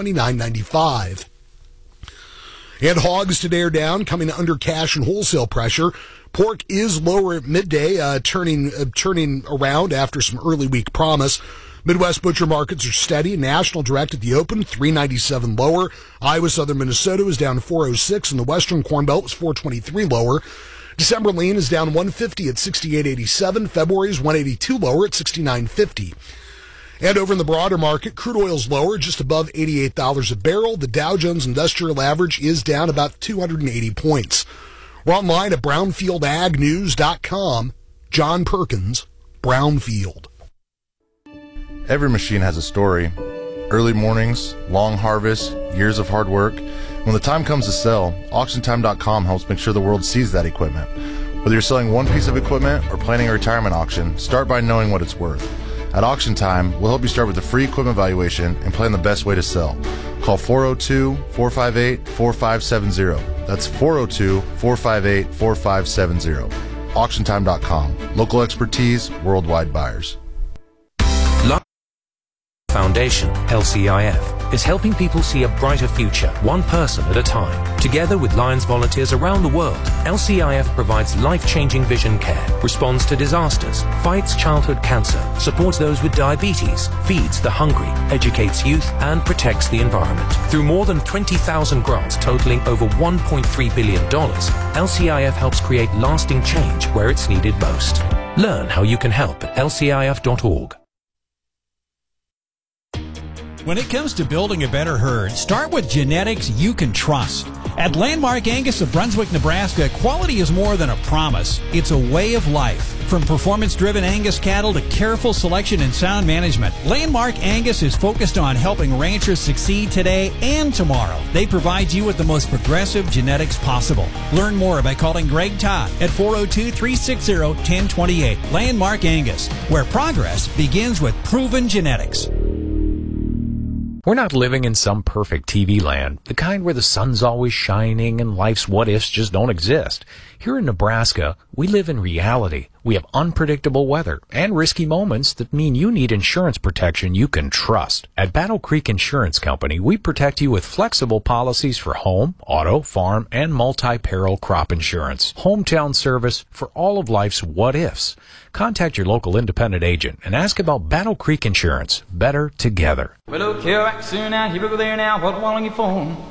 $329.95. And hogs today are down, coming under cash and wholesale pressure. Pork is lower at midday, turning around after some early week promise. Midwest butcher markets are steady. National direct at the open, $397 lower. Iowa Southern Minnesota is down $406, and the Western Corn Belt was $423 lower. December lean is down $150 at $68.87. February is $182 lower at $69.50. And over in the broader market, crude oil's lower, just above $88 a barrel. The Dow Jones Industrial Average is down about 280 points. We're online at brownfieldagnews.com. John Perkins, Brownfield. Every machine has a story. Early mornings, long harvests, years of hard work. When the time comes to sell, AuctionTime.com helps make sure the world sees that equipment. Whether you're selling one piece of equipment or planning a retirement auction, start by knowing what it's worth. At Auction Time, we'll help you start with a free equipment valuation and plan the best way to sell. Call 402-458-4570. That's 402-458-4570. AuctionTime.com. Local expertise, worldwide buyers. Foundation, LCIF, is helping people see a brighter future, one person at a time. Together with Lions volunteers around the world, LCIF provides life-changing vision care, responds to disasters, fights childhood cancer, supports those with diabetes, feeds the hungry, educates youth, and protects the environment. Through more than 20,000 grants totaling over $1.3 billion, LCIF helps create lasting change where it's needed most. Learn how you can help at lcif.org. When it comes to building a better herd, start with genetics you can trust. At Landmark Angus of Brunswick, Nebraska, quality is more than a promise. It's a way of life. From performance-driven Angus cattle to careful selection and sound management, Landmark Angus is focused on helping ranchers succeed today and tomorrow. They provide you with the most progressive genetics possible. Learn more by calling Greg Todd at 402-360-1028. Landmark Angus, where progress begins with proven genetics. We're not living in some perfect TV land, the kind where the sun's always shining and life's what-ifs just don't exist. Here in Nebraska, we live in reality. We have unpredictable weather and risky moments that mean you need insurance protection you can trust. At Battle Creek Insurance Company, we protect you with flexible policies for home, auto, farm, and multi-peril crop insurance. Hometown service for all of life's what-ifs. Contact your local independent agent and ask about Battle Creek Insurance. Better together. Well, okay, back soon now. Here we go there now. What want you for?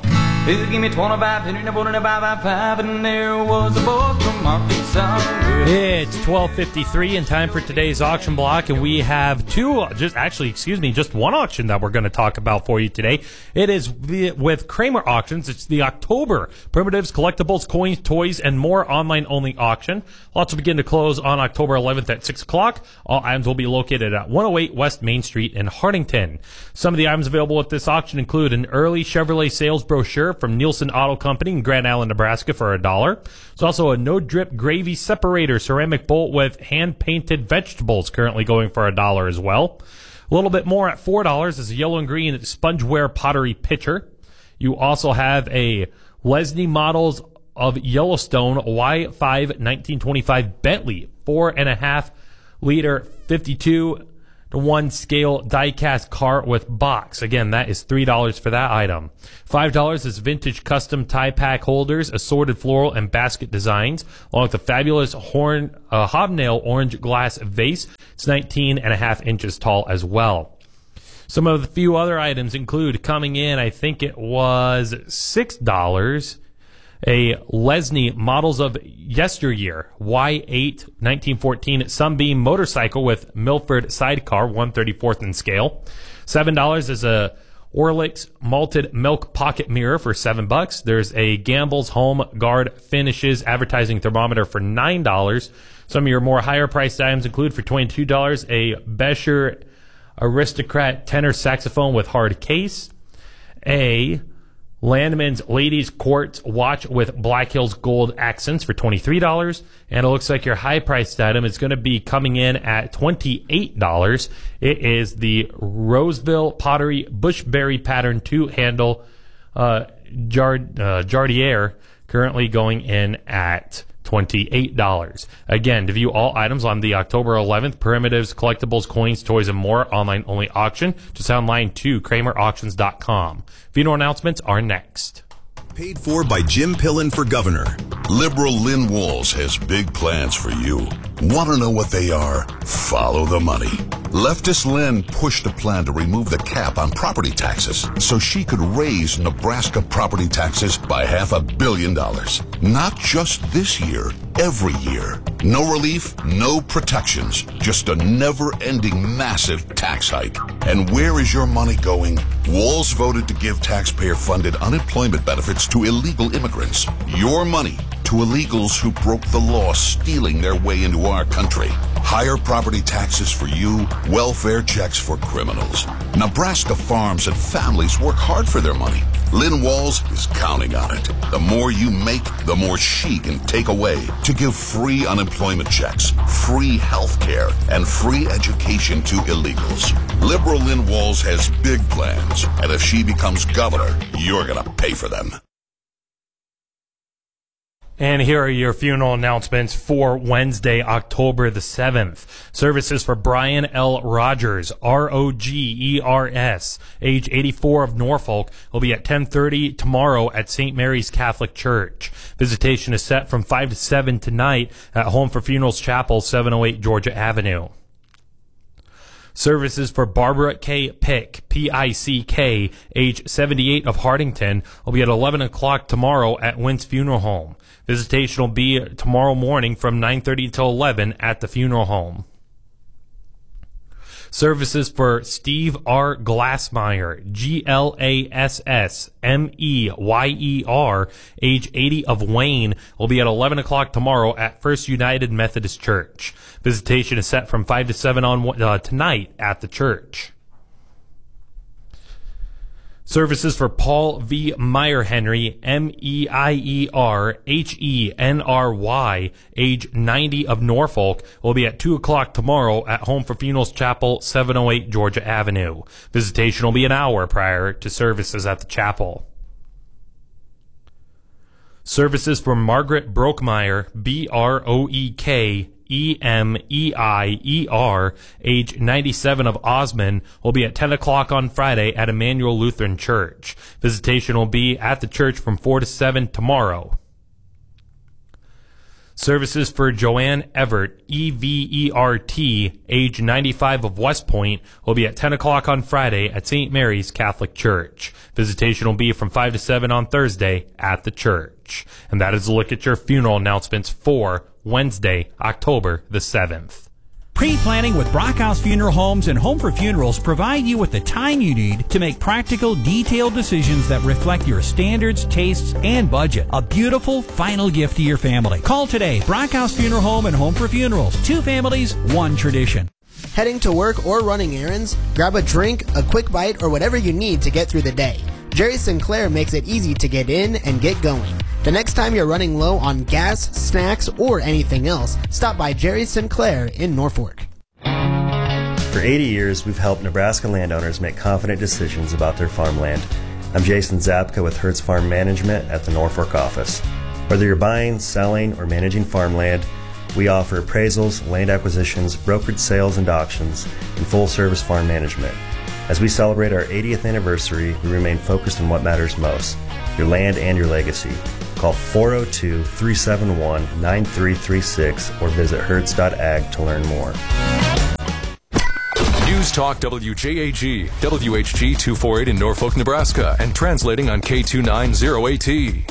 Who gave me 25, Henry, 5, and there was a boy from Arkansas. It's 12:53 and time for today's auction block, and we have just one auction that we're going to talk about for you today. It is with Kramer Auctions. It's the October Primitives, Collectibles, Coins, Toys, and More online-only auction. Lots will begin to close on October 11th at 6 o'clock. All items will be located at 108 West Main Street in Hardington. Some of the items available at this auction include an early Chevrolet sales brochure from Nielsen Auto Company in Grand Island, Nebraska for $1. There's also a no-drip gravy separator ceramic bowl with hand-painted vegetables currently going for $1 as well. A little bit more at $4 is a yellow and green spongeware pottery pitcher. You also have a Lesney Models of Yellowstone Y5 1925 Bentley 4.5 liter 52-to-1 scale die-cast car with box. Again, that is $3 for that item. $5 is vintage custom tie pack holders, assorted floral and basket designs, along with a fabulous hobnail orange glass vase. It's 19.5 inches tall as well. Some of the few other items include, coming in, I think it was $6, a Lesney Models of Yesteryear Y8 1914 Sunbeam motorcycle with Milford sidecar, 1/34th in scale. $7 is a Orlix malted milk pocket mirror for $7. There's a Gamble's Home Guard Finishes advertising thermometer for $9. Some of your more higher priced items include, for $22, a Bescher Aristocrat tenor saxophone with hard case, a Landman's Ladies Quartz watch with Black Hills gold accents for $23. And it looks like your high-priced item is going to be coming in at $28. It is the Roseville Pottery Bushberry pattern two-handle Jardiere, currently going in at $28. Again, to view all items on the October 11th Primitives, Collectibles, Coins, Toys, and More online-only auction, just online to KramerAuctions.com. Funeral announcements are next. Paid for by Jim Pillen for governor. Liberal Lynn Walls has big plans for you. Want to know what they are? Follow the money. Leftist Lynn pushed a plan to remove the cap on property taxes so she could raise Nebraska property taxes by $500 million. Not just this year, every year. No relief, no protections, just a never-ending massive tax hike. And where is your money going? Walls voted to give taxpayer-funded unemployment benefits to illegal immigrants. Your money to illegals who broke the law, stealing their way into our country. Higher property taxes for you, welfare checks for criminals. Nebraska farms and families work hard for their money. Lynn Walls is counting on it. The more you make, the more she can take away to give free unemployment checks, free health care, and free education to illegals. Liberal Lynn Walls has big plans, and if she becomes governor, you're going to pay for them. And here are your funeral announcements for Wednesday, October the 7th. Services for Brian L. Rogers, Rogers, age 84 of Norfolk, will be at 10:30 tomorrow at St. Mary's Catholic Church. Visitation is set from 5 to 7 tonight at Home for Funerals Chapel, 708 Georgia Avenue. Services for Barbara K. Pick, P-I-C-K, age 78 of Hardington, will be at 11 o'clock tomorrow at Wynn's Funeral Home. Visitation will be tomorrow morning from 9:30 till 11 at the funeral home. Services for Steve R. Glassmeyer, Glassmeyer, age 80 of Wayne, will be at 11 o'clock tomorrow at First United Methodist Church. Visitation is set from 5 to 7 on tonight at the church. Services for Paul V. Meyer Henry, Meierhenry, age 90 of Norfolk, will be at 2 o'clock tomorrow at Home for Funerals Chapel, 708 Georgia Avenue. Visitation will be an hour prior to services at the chapel. Services for Margaret Broekmeyer, Broekemeier, age 97 of Osmond, will be at 10 o'clock on Friday at Emmanuel Lutheran Church. Visitation will be at the church from 4 to 7 tomorrow. Services for Joanne Evert, E-V-E-R-T, age 95 of West Point, will be at 10 o'clock on Friday at St. Mary's Catholic Church. Visitation will be from 5 to 7 on Thursday at the church. And that is a look at your funeral announcements for Wednesday, October the 7th. Pre-planning with Brockhouse Funeral Homes and Home for Funerals provide you with the time you need to make practical, detailed decisions that reflect your standards, tastes, and budget. A beautiful final gift to your family. Call today. Brockhouse Funeral Home and Home for Funerals. 2 families, 1 tradition. Heading to work or running errands? Grab a drink, a quick bite, or whatever you need to get through the day. Jerry Sinclair makes it easy to get in and get going. The next time you're running low on gas, snacks, or anything else, stop by Jerry Sinclair in Norfolk. For 80 years, we've helped Nebraska landowners make confident decisions about their farmland. I'm Jason Zapka with Hertz Farm Management at the Norfolk office. Whether you're buying, selling, or managing farmland, we offer appraisals, land acquisitions, brokered sales and auctions, and full-service farm management. As we celebrate our 80th anniversary, we remain focused on what matters most, your land and your legacy. Call 402-371-9336 or visit hertz.ag to learn more. News Talk WJAG, WHG 248 in Norfolk, Nebraska, and translating on K290AT.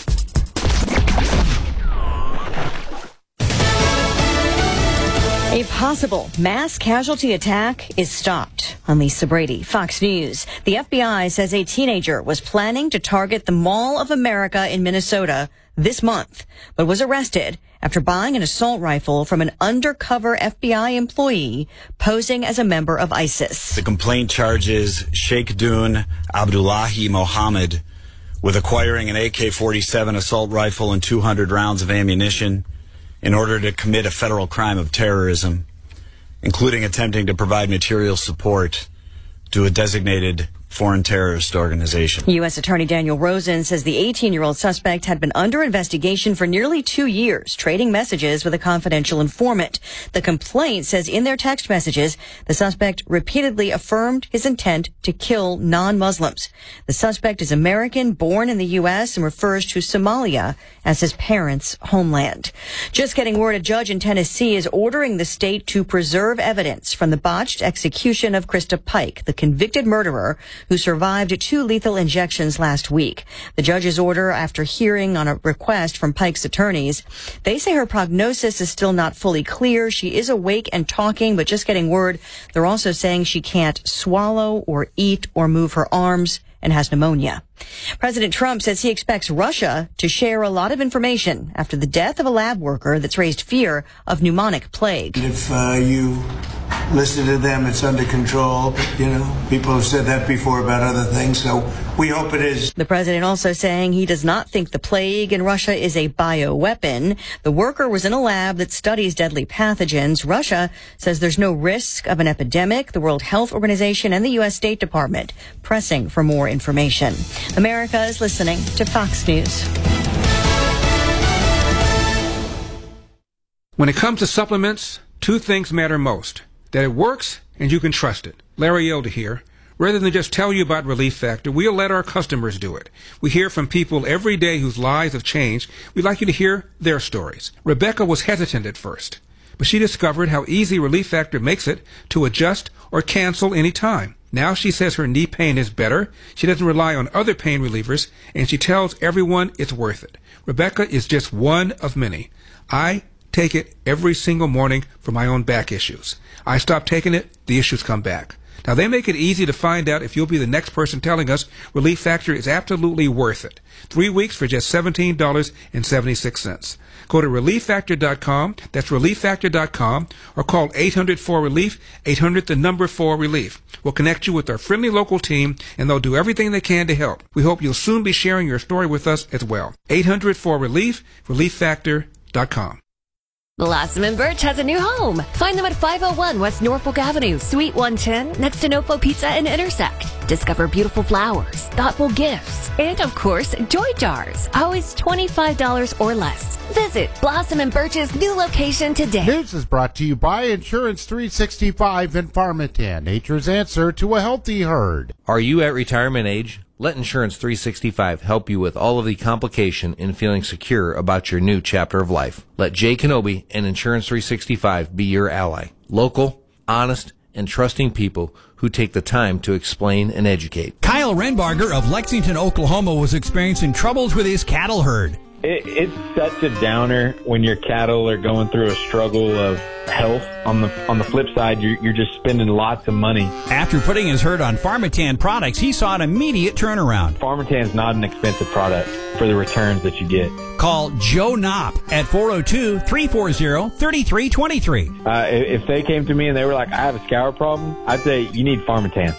A possible mass casualty attack is stopped. I'm Lisa Brady, Fox News. The FBI says a teenager was planning to target the Mall of America in Minnesota this month, but was arrested after buying an assault rifle from an undercover FBI employee posing as a member of ISIS. The complaint charges Sheikh Dun Abdullahi Mohammed with acquiring an AK-47 assault rifle and 200 rounds of ammunition in order to commit a federal crime of terrorism, including attempting to provide material support to a designated foreign terrorist organization. U.S. Attorney Daniel Rosen says the 18-year-old suspect had been under investigation for nearly 2 years, trading messages with a confidential informant. The complaint says in their text messages, the suspect repeatedly affirmed his intent to kill non-Muslims. The suspect is American, born in the U.S., and refers to Somalia as his parents' homeland. Just getting word, a judge in Tennessee is ordering the state to preserve evidence from the botched execution of Krista Pike, the convicted murderer who survived 2 lethal injections last week. The judge's order after hearing on a request from Pike's attorneys. They say her prognosis is still not fully clear. She is awake and talking, but just getting word, they're also saying she can't swallow or eat or move her arms and has pneumonia. President Trump says he expects Russia to share a lot of information after the death of a lab worker that's raised fear of pneumonic plague. If you listen to them, it's under control. You know, people have said that before about other things, so we hope it is. The president also saying he does not think the plague in Russia is a bioweapon. The worker was in a lab that studies deadly pathogens. Russia says there's no risk of an epidemic. The World Health Organization and the U.S. State Department pressing for more information. America is listening to Fox News. When it comes to supplements, 2 things matter most. That it works and you can trust it. Larry Elder here. Rather than just tell you about Relief Factor, we'll let our customers do it. We hear from people every day whose lives have changed. We'd like you to hear their stories. Rebecca was hesitant at first, but she discovered how easy Relief Factor makes it to adjust or cancel any time. Now she says her knee pain is better, she doesn't rely on other pain relievers, and she tells everyone it's worth it. Rebecca is just one of many. I take it every single morning for my own back issues. I stop taking it, the issues come back. Now they make it easy to find out if you'll be the next person telling us Relief Factor is absolutely worth it. 3 weeks for just $17.76. Go to ReliefFactor.com, that's ReliefFactor.com, or call 800-4RELIEF, 800-4RELIEF. We'll connect you with our friendly local team, and they'll do everything they can to help. We hope you'll soon be sharing your story with us as well. 800-4RELIEF, ReliefFactor.com. Blossom & Birch has a new home. Find them at 501 West Norfolk Avenue, Suite 110, next to Nofo Pizza and Intersect. Discover beautiful flowers, thoughtful gifts, and of course, joy jars. Always $25 or less. Visit Blossom & Birch's new location today. News is brought to you by Insurance 365 in Farmington, nature's answer to a healthy herd. Are you at retirement age? Let Insurance 365 help you with all of the complication in feeling secure about your new chapter of life. Let Jay Kenobi and Insurance 365 be your ally. Local, honest, and trusting people who take the time to explain and educate. Kyle Renbarger of Lexington, Oklahoma was experiencing troubles with his cattle herd. It's such a downer when your cattle are going through a struggle of health. On the flip side, you're just spending lots of money. After putting his herd on Pharmatan products, he saw an immediate turnaround. Pharmatan's not an expensive product for the returns that you get. Call Joe Knopp at 402-340-3323. If they came to me and they were like, I have a scour problem, I'd say you need Pharmatan.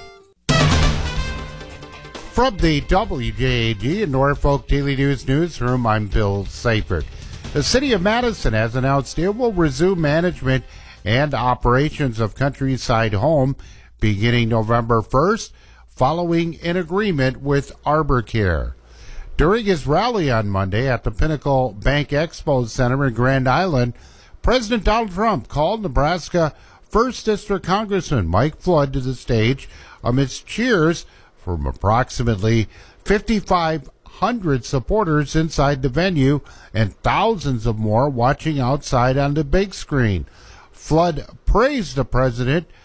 From the WJAG and Norfolk Daily News Newsroom, I'm Bill Seifert. The City of Madison has announced it will resume management and operations of Countryside Home beginning November 1st, following an agreement with ArborCare. During his rally on Monday at the Pinnacle Bank Expo Center in Grand Island, President Donald Trump called Nebraska 1st District Congressman Mike Flood to the stage amidst cheers from approximately 5,500 supporters inside the venue and thousands of more watching outside on the big screen. Flood praised the president